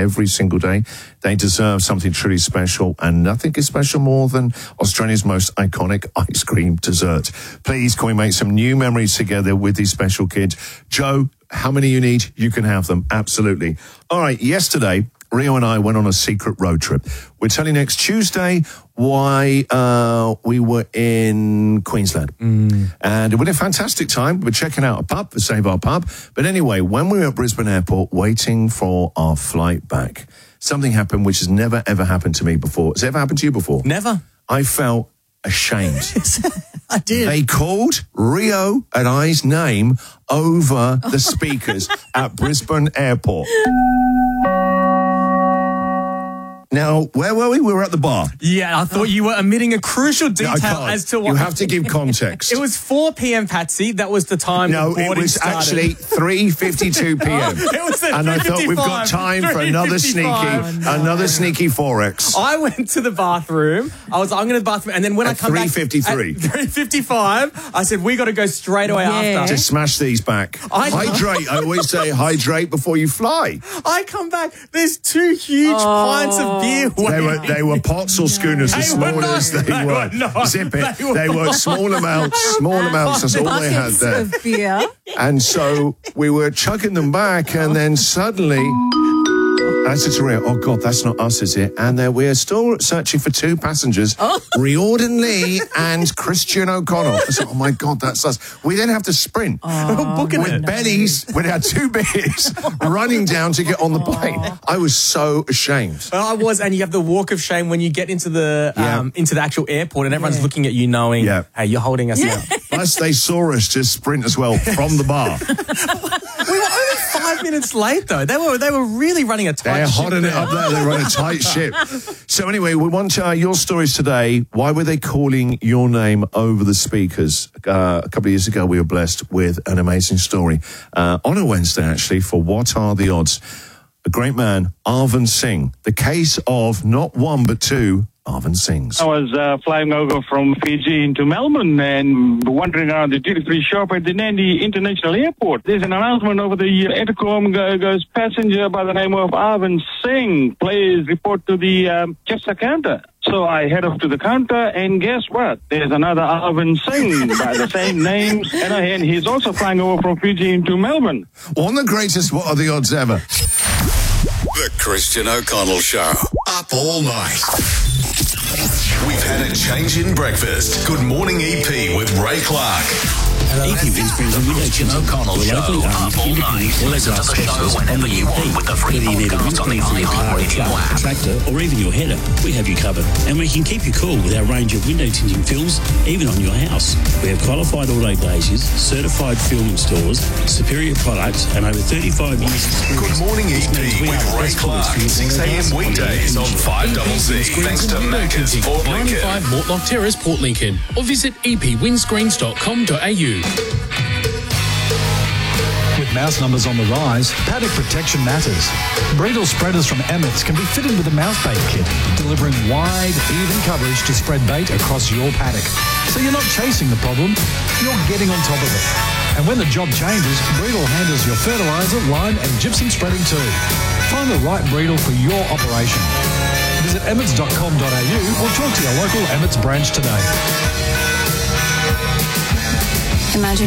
every single day. They deserve something truly special, and nothing is special more than Australia's most iconic ice cream dessert. Please, can we make some new memories together with these special kids? Joe, how many you need? You can have them. Absolutely. All right, yesterday, Rio and I went on a secret road trip. We'll tell you next Tuesday why we were in Queensland. And it was a fantastic time. We're checking out a pub, the Save Our Pub. But anyway, when we were at Brisbane Airport waiting for our flight back, something happened which has never, ever happened to me before. Has it ever happened to you before? Never. I felt ashamed. I did. They called Rio and I's name over the speakers at Brisbane Airport. Now, where were we? We were at the bar. Yeah, I thought you were omitting a crucial detail as to what... You have to give context. It was 4 p.m, Patsy. That was the time the boarding it was started. actually 3:52 p.m. It was at and I thought we've got time for another sneaky 4X. I went to the bathroom. I was like, I'm going to the bathroom. And then when I come back... 3:53. At 3:55, I said, we got to go straight away after. To smash these back. Hydrate. I always say hydrate before you fly. I come back. There's 2 huge pints of beer. They were pots or schooners as small as they were. Zip it. They were small amounts. That's all they had there. Of beer. And so we were chugging them back, and then suddenly I said to Rio, oh God, that's not us, is it? And we're still searching for 2 passengers, Riordan Lee and Christian O'Connell. I said, oh my God, that's us. We then have to sprint with bellies. We had 2 beers running down to get on the plane. I was so ashamed. I was, and you have the walk of shame when you get into the actual airport and everyone's looking at you knowing, hey, you're holding us now. Plus, they saw us just sprint as well from the bar. We were only 5 minutes late, though. They were really running a tight ship. They're hotting it up there. They're running a tight ship. So anyway, we want your stories today. Why were they calling your name over the speakers? A couple of years ago, we were blessed with an amazing story on a Wednesday, actually, for What Are the Odds? A great man, Arvind Singh. The case of not 1 but 2 Arvind Singhs. I was flying over from Fiji into Melbourne and wandering around the duty-free shop at the Nandi International Airport. There's an announcement over the intercom goes, passenger by the name of Arvind Singh, please report to the Chester counter. So I head off to the counter, and guess what? There's another Arvind Singh by the same name, and he's also flying over from Fiji into Melbourne. One of the greatest What Are the Odds ever. The Christian O'Connell Show. Up all night. We've had a change in breakfast. Good morning, EP with Ray Clark. EP brings a Christian O'Connell Show. Up all night. Listen to the show whenever you want with the free podcast on the iHeartRadio app. Tractor, or even your header, we have you covered. And we can keep you cool with our range of window tinting films, even on your house. We have qualified auto glaziers, certified film installers, superior products, and over 35 years experience. Good morning, EP with Ray Clark. 6 a.m. weekdays on 5CC. Thanks to Macca's Port Lincoln. 95 Mortlock Terrace, Port Lincoln. Or visit epwindscreens.com.au. With mouse numbers on the rise, paddock protection matters. Bredal spreaders from Emmets can be fitted with a mouse bait kit, delivering wide, even coverage to spread bait across your paddock. So you're not chasing the problem, you're getting on top of it. And when the job changes, Bredal handles your fertiliser, lime and gypsum spreading too. Find the right Bredal for your operation. Visit emmets.com.au or talk to your local Emmets branch today. Imagine